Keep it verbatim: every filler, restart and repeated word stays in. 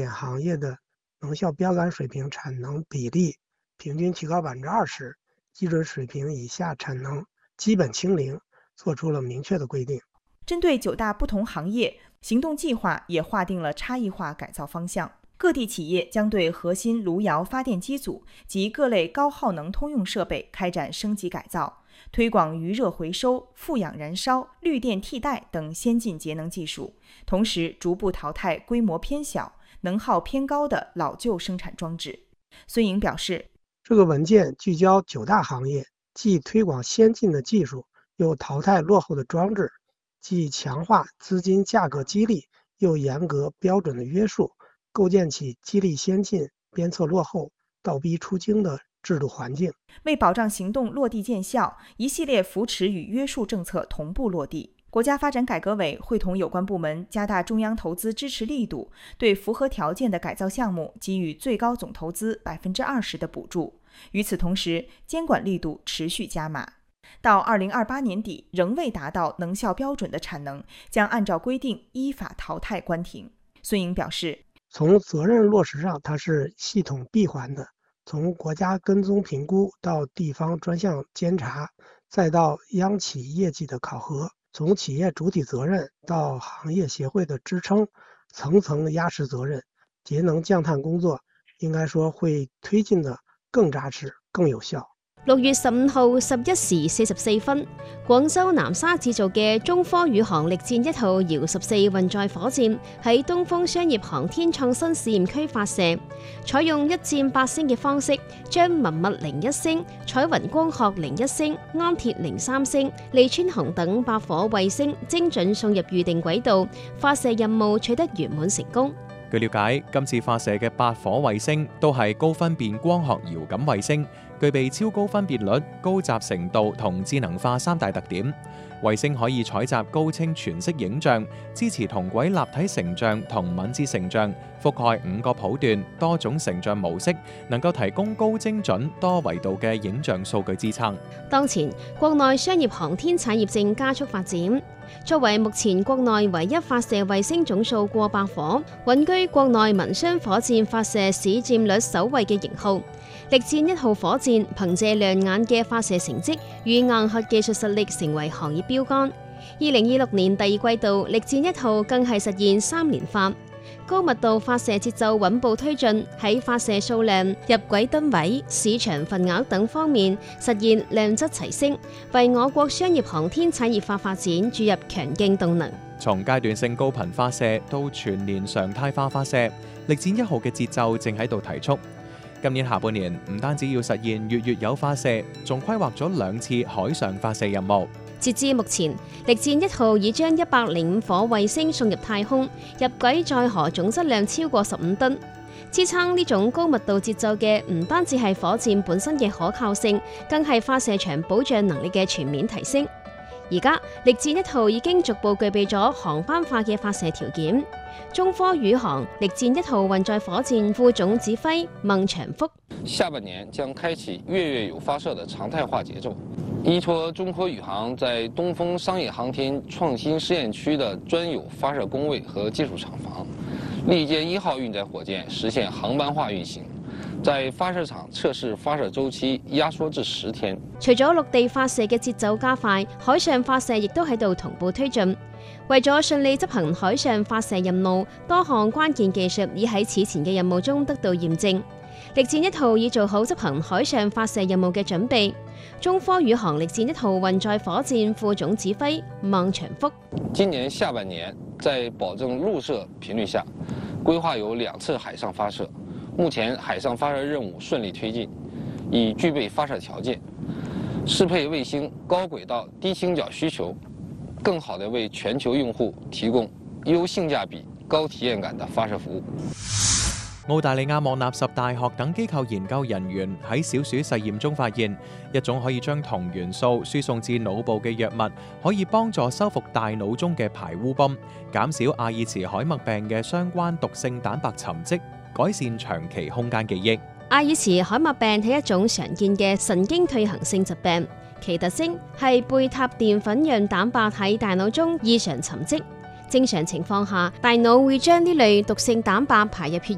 点行业的能效标杆水平产能比例平均提高百分之二十，基准水平以下产能基本清零，做出了明确的规定。 针对九大不同行业，行动计划也划定了差异化改造方向。各地企业将对核心炉窑发电机组及各类高耗能通用设备开展升级改造，推广余热回收、负氧燃烧、绿电替代等先进节能技术，同时逐步淘汰规模偏小、能耗偏高的老旧生产装置。孙颖表示， 这个文件聚焦九大行业，既推广先进的技术，又淘汰落后的装置，既强化资金价格激励，又严格标准的约束，构建起激励先进、鞭策落后、倒逼出京的制度环境。 为保障行动落地见效，一系列扶持与约束政策同步落地。国家发展改革委会同有关部门加大中央投资支持力度，对符合条件的改造项目给予最高总投资百分之二十的补助。与此同时，监管力度持续加码。到二零二八年底，仍未达到能效标准的产能，将按照规定依法淘汰关停。孙颖表示， 从责任落实上，它是系统闭环的，从国家跟踪评估到地方专项监察，再到央企业绩的考核，从企业主体责任到行业协会的支撑，层层压实责任，节能降碳工作應該說會推進得更扎實、更有效。 六月十五號十一時四十四分，廣州南沙製造嘅中科宇航力戰一號遙十四運載火箭喺東風商業航天創新試驗區發射，採用一箭八星嘅方式，將文物零一星、彩雲光學零一星、安鐵零三星、利川紅等八顆衛星精準送入預定軌道，發射任務取得圓滿成功。 據了解，今次發射嘅八顆衛星都係高分辨光學遙感衛星，具備超高分辨率、高集成度同智能化三大特點。衛星可以採集高清全息影像，支持同軌立體成像同敏捷成像，覆蓋五個譜段、多種成像模式，能夠提供高精準、多維度嘅影像數據支撐。 當前，國內商業航天產業正加速發展。作為目前國內唯一發射衛星總數過百顆、穩居國內民商火箭發射市佔率首位嘅型號，力戰一號火箭憑借亮眼嘅發射成績與硬核技術實力成為行業標杆。二零二六年第二季度，力戰一號更係實現三連發。高密度發射節奏穩步推進，喺發射數量、入軌噸位、市場份額等方面實現量質齊升，為我國商業航天產業化發展注入強勁動能。 從階段性高頻發射到全年常態化發射，力戰一號嘅節奏正喺度提速。今年下半年唔單止要實現月月有發射，仲規劃咗兩次海上發射任務。 截至目前，力戰一號已將一百零五顆衛星送入太空，入軌載荷總質量超過十五噸。支撐呢種高密度節奏嘅唔單止係火箭本身嘅可靠性，更係發射場保障能力嘅全面提升。而家力戰一號已經逐步具備咗航班化嘅發射條件。中科宇航力戰一號運載火箭副總指揮孟長福： 下半年將開啟月月有發射的常態化節奏。依託中科宇航在東風商業航天創新試驗區的專有發射工位和技術廠房，力戰一號運載火箭實現航班化運行，在發射場測試發射週期壓縮至十天。 除咗陸地發射嘅節奏加快，海上發射亦都喺度同步推進。為咗順利執行海上發射任務，多項關鍵技術已喺此前嘅任務中得到驗證。力戰一號已做好執行海上發射任務嘅準備。中科宇航力戰一號運載火箭副總指揮孟長福： 今年下半年在保證陸射頻率下，規劃有兩次海上發射。目前海上發射任務順利推進，已具備發射條件，適配衛星高軌道低傾角需求，更好地為全球用戶提供優性價比、高體驗感的發射服務。 澳大利亞莫納什大學等機構研究人員喺小鼠實驗中發現，一種可以將銅元素輸送至腦部嘅藥物，可以幫助修復大腦中嘅排污泵，減少阿爾茨海默病嘅相關毒性蛋白沉積，改善長期空間記憶。 阿爾茨海默病係一種常見嘅神經退行性疾病，其特徵係貝塔澱粉樣蛋白喺大腦中異常沉積。正常情況下，大腦會將呢類毒性蛋白排入血